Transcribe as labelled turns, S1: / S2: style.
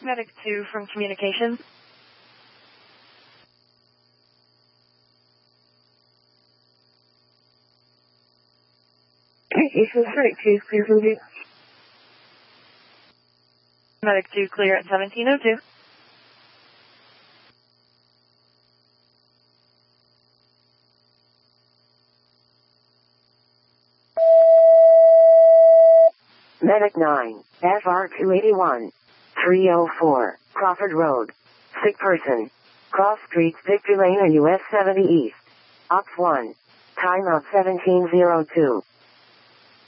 S1: Medic 2 from communications.
S2: Communications, Medic 2, clear from you.
S1: Medic 2 clear at 1702.
S3: Medic 9, FR 281, 304, Crawford Road. Sick person. Cross Streets, Victory Lane, US 70 East. Ops 1. Time of 1702.